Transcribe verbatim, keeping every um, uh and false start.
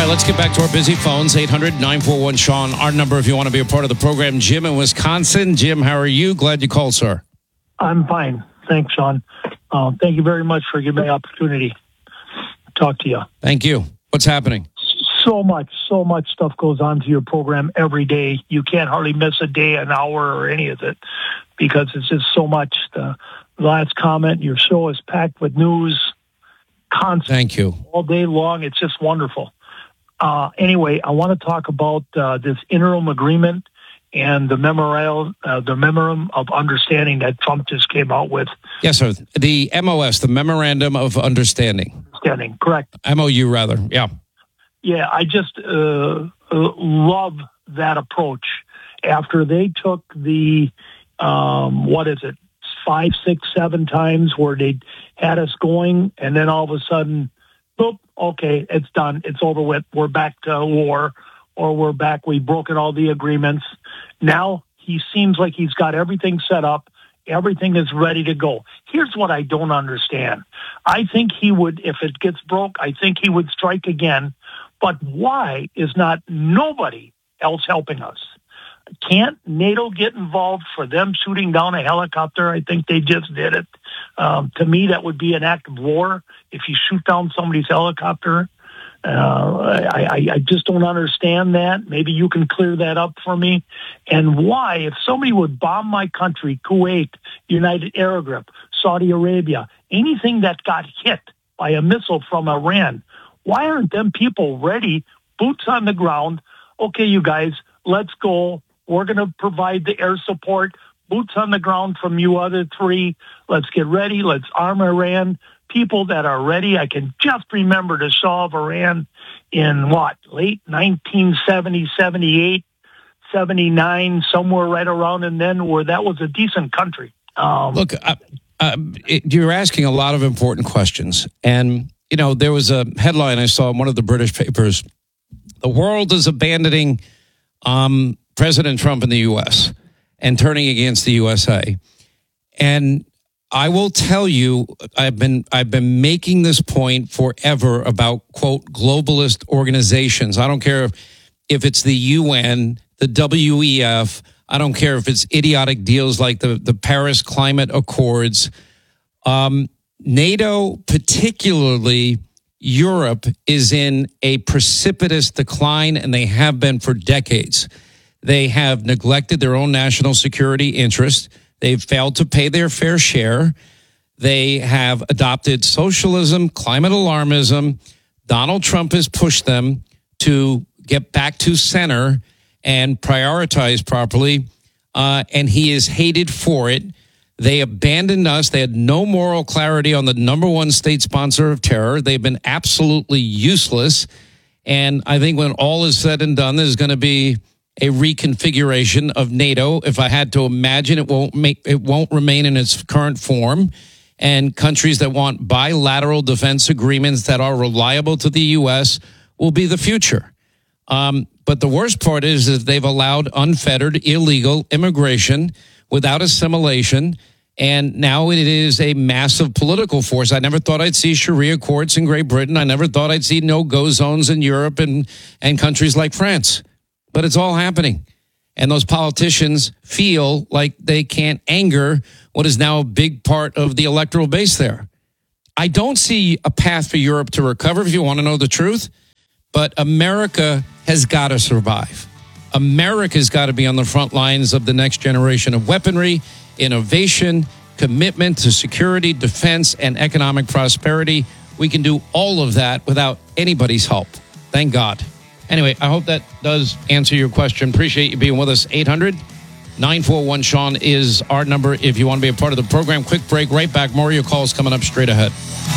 right, let's get back to our busy phones. eight hundred nine four one Sean, our number if you want to be a part of the program. Jim in Wisconsin. Jim, how are you? Glad you called, sir. I'm fine. Thanks, Sean. Uh, thank you very much for giving me the opportunity to talk to you. Thank you. What's happening? So much, so much stuff goes on to your program every day. You can't hardly miss a day, an hour, or any of it because it's just so much. The last comment, your show is packed with news constantly. Thank you. All day long. It's just wonderful. Uh, anyway, I want to talk about uh, this interim agreement and the memorial, uh, the memorandum of understanding that Trump just came out with. Yes, sir. The M O S, the Memorandum of Understanding. Understanding, correct. M O U, rather. Yeah. Yeah, I just uh, love that approach. After they took the, um, what is it, five, six, seven times where they had us going, and then all of a sudden, boop, okay, it's done. It's over with. We're back to war, or we're back. We've broken all the agreements. Now he seems like he's got everything set up. Everything is ready to go. Here's what I don't understand. I think he would, if it gets broke, I think he would strike again. But why is not nobody else helping us? Can't NATO get involved for them shooting down a helicopter? I think they just did it. Um, to me, that would be an act of war if you shoot down somebody's helicopter. Uh, I, I, I just don't understand that. Maybe you can clear that up for me. And why, if somebody would bomb my country, Kuwait, United Arab Emirates, Saudi Arabia, anything that got hit by a missile from Iran, why aren't them people ready, boots on the ground? Okay, you guys, let's go. We're going to provide the air support, boots on the ground from you other three. Let's get ready. Let's arm Iran. People that are ready. I can just remember the Shah of Iran in what, late nineteen seventy, seventy-eight, seventy-nine, somewhere right around and then where that was a decent country. Um, Look, uh, uh, it, you're asking a lot of important questions. And, you know, there was a headline I saw in one of the British papers. The world is abandoning um, President Trump in the U S and turning against the U S A. And I will tell you, I've been I've been making this point forever about, quote, globalist organizations. I don't care if, if it's the U N, the W E F. I don't care if it's idiotic deals like the, the Paris Climate Accords. Um, NATO, particularly Europe, is in a precipitous decline, and they have been for decades. They have neglected their own national security interests. They've failed to pay their fair share. They have adopted socialism, climate alarmism. Donald Trump has pushed them to get back to center and prioritize properly, uh, and he is hated for it. They abandoned us. They had no moral clarity on the number one state sponsor of terror. They've been absolutely useless. And I think when all is said and done, there's going to be a reconfiguration of NATO. If I had to imagine, it won't make it won't remain in its current form. And countries that want bilateral defense agreements that are reliable to the U S will be the future. Um, but the worst part is that they've allowed unfettered, illegal immigration without assimilation. And now it is a massive political force. I never thought I'd see Sharia courts in Great Britain. I never thought I'd see no-go zones in Europe and, and countries like France. But it's all happening. And those politicians feel like they can't anger what is now a big part of the electoral base there. I don't see a path for Europe to recover, if you want to know the truth. But America has got to survive. America's got to be on the front lines of the next generation of weaponry, innovation, commitment to security, defense, and economic prosperity. We can do all of that without anybody's help. Thank God. Anyway, I hope that does answer your question. Appreciate you being with us. eight hundred nine four one Sean is our number if you want to be a part of the program. Quick break, right back. More of your calls coming up straight ahead.